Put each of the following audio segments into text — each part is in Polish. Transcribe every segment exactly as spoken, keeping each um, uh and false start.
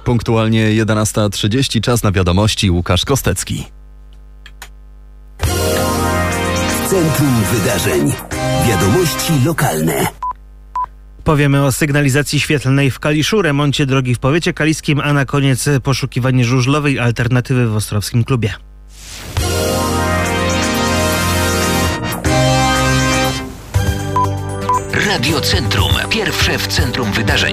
Punktualnie jedenasta trzydzieści, czas na wiadomości. Łukasz Kostecki. Centrum Wydarzeń. Wiadomości lokalne. Powiemy o sygnalizacji świetlnej w Kaliszu, remoncie drogi w powiecie kaliskim, a na koniec poszukiwanie żużlowej alternatywy w Ostrowskim Klubie. Radio Centrum. Pierwsze w centrum wydarzeń.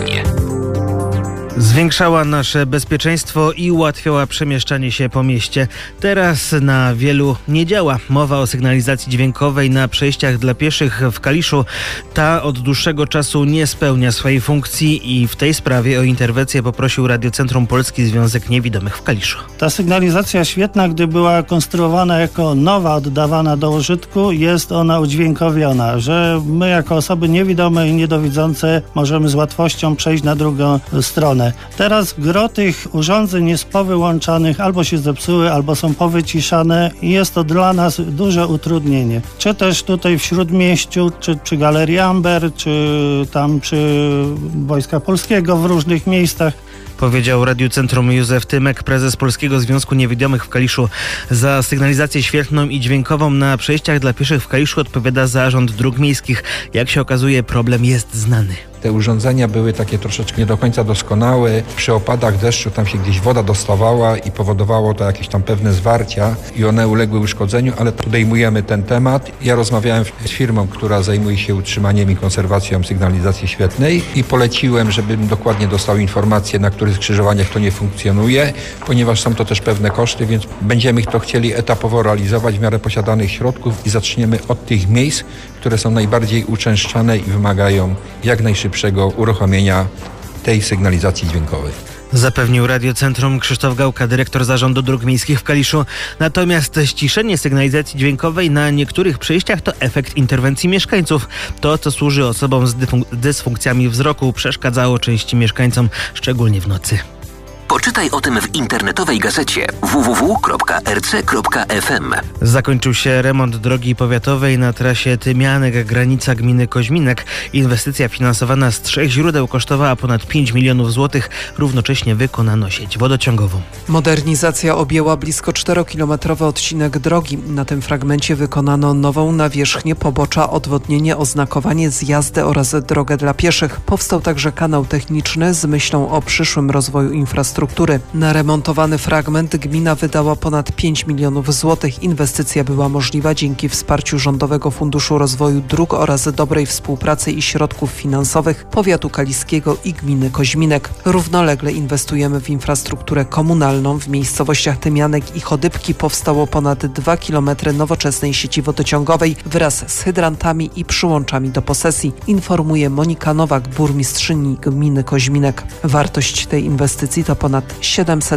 Zwiększała nasze bezpieczeństwo i ułatwiała przemieszczanie się po mieście. Teraz na wielu nie działa. Mowa o sygnalizacji dźwiękowej na przejściach dla pieszych w Kaliszu. Ta od dłuższego czasu nie spełnia swojej funkcji i w tej sprawie o interwencję poprosił Radiocentrum Polski Związek Niewidomych w Kaliszu. Ta sygnalizacja świetna, gdy była konstruowana jako nowa, oddawana do użytku, jest ona udźwiękowiona, że my jako osoby niewidome i niedowidzące możemy z łatwością przejść na drugą stronę. Teraz gro tych urządzeń jest powyłączanych, albo się zepsuły, albo są powyciszane i jest to dla nas duże utrudnienie. Czy też tutaj w Śródmieściu, czy przy Galerii Amber, czy tam przy Wojska Polskiego w różnych miejscach. Powiedział Radiocentrum Józef Tymek, prezes Polskiego Związku Niewidomych w Kaliszu. Za sygnalizację świetlną i dźwiękową na przejściach dla pieszych w Kaliszu odpowiada Zarząd Dróg Miejskich. Jak się okazuje, problem jest znany. Te urządzenia były takie troszeczkę nie do końca doskonałe. Przy opadach deszczu tam się gdzieś woda dostawała i powodowało to jakieś tam pewne zwarcia i one uległy uszkodzeniu, ale podejmujemy ten temat. Ja rozmawiałem z firmą, która zajmuje się utrzymaniem i konserwacją sygnalizacji świetlnej i poleciłem, żebym dokładnie dostał informację, na których skrzyżowaniach to nie funkcjonuje, ponieważ są to też pewne koszty, więc będziemy to chcieli etapowo realizować w miarę posiadanych środków i zaczniemy od tych miejsc, które są najbardziej uczęszczane i wymagają jak najszybszego uruchomienia tej sygnalizacji dźwiękowej. Zapewnił Radiocentrum Krzysztof Gałka, dyrektor Zarządu Dróg Miejskich w Kaliszu. Natomiast ściszenie sygnalizacji dźwiękowej na niektórych przejściach to efekt interwencji mieszkańców. To, co służy osobom z dysfunkcjami wzroku, przeszkadzało części mieszkańcom, szczególnie w nocy. Poczytaj o tym w internetowej gazecie w w w kropka r c kropka f m. Zakończył się remont drogi powiatowej na trasie Tymianek-granica gminy Koźminek. Inwestycja finansowana z trzech źródeł kosztowała ponad pięć milionów złotych. Równocześnie wykonano sieć wodociągową. Modernizacja objęła blisko czterokilometrowy odcinek drogi. Na tym fragmencie wykonano nową nawierzchnię pobocza, odwodnienie, oznakowanie, zjazdy oraz drogę dla pieszych. Powstał także kanał techniczny z myślą o przyszłym rozwoju infrastruktury. Na remontowany fragment gmina wydała ponad pięć milionów złotych. Inwestycja była możliwa dzięki wsparciu Rządowego Funduszu Rozwoju Dróg oraz dobrej współpracy i środków finansowych powiatu kaliskiego i gminy Koźminek. Równolegle inwestujemy w infrastrukturę komunalną. W miejscowościach Tymianek i Chodybki powstało ponad dwa kilometry nowoczesnej sieci wodociągowej wraz z hydrantami i przyłączami do posesji, informuje Monika Nowak, burmistrzyni gminy Koźminek. Wartość tej inwestycji to ponad siedemset